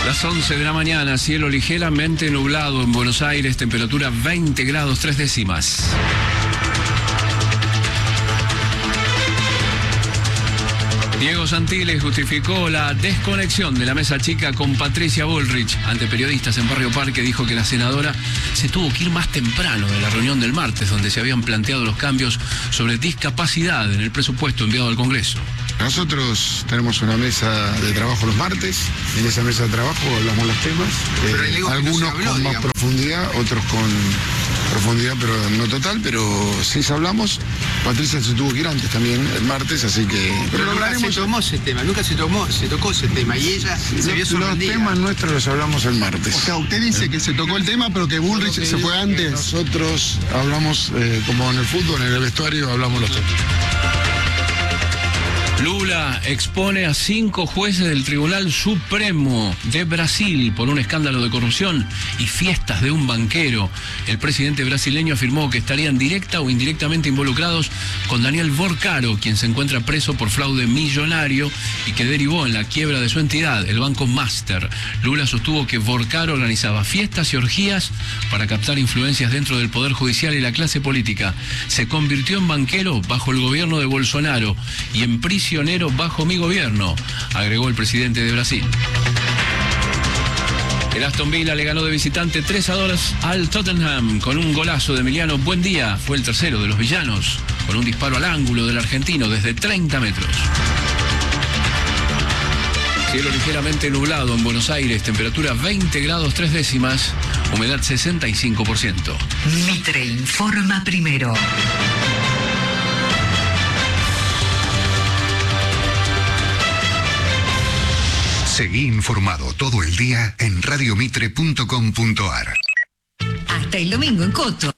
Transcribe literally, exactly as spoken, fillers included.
Las once de la mañana, cielo ligeramente nublado en Buenos Aires, temperatura veinte grados tres décimas. Diego Santilli justificó la desconexión de la mesa chica con Patricia Bullrich. Ante periodistas en Barrio Parque dijo que la senadora se tuvo que ir más temprano de la reunión del martes, donde se habían planteado los cambios sobre discapacidad en el presupuesto enviado al Congreso. Nosotros tenemos una mesa de trabajo los martes. En esa mesa de trabajo hablamos los temas. Eh, algunos no habló, con más digamos. profundidad, otros con profundidad, pero no total, pero sí hablamos. Patricia se tuvo que ir antes también, el martes, así que... Pero, pero nunca hablaremos... se tomó ese tema, nunca se, tomó, se tocó ese tema, y ella sí, se vio sorprendida. Los temas nuestros los hablamos el martes. O sea, usted dice ¿Eh? que se tocó el tema, pero que Bullrich que se fue antes. Nosotros hablamos, eh, como en el fútbol, en el vestuario, hablamos los temas. Lula expone a cinco jueces del Tribunal Supremo de Brasil por un escándalo de corrupción y fiestas de un banquero. El presidente brasileño afirmó que estarían directa o indirectamente involucrados con Daniel Vorcaro, quien se encuentra preso por fraude millonario y que derivó en la quiebra de su entidad, el Banco Master. Lula sostuvo que Vorcaro organizaba fiestas y orgías para captar influencias dentro del Poder Judicial y la clase política. Se convirtió en banquero bajo el gobierno de Bolsonaro y en prisionero bajo mi gobierno, agregó el presidente de Brasil. El Aston Villa le ganó de visitante tres a dos al Tottenham con un golazo de Emiliano Buendía. Fue el tercero de los villanos, con un disparo al ángulo del argentino desde treinta metros. Cielo ligeramente nublado en Buenos Aires, temperatura veinte grados tres décimas, humedad sesenta y cinco por ciento. Mitre informa primero. Seguí informado todo el día en radio mitre punto com punto ar. Hasta el domingo en Coto.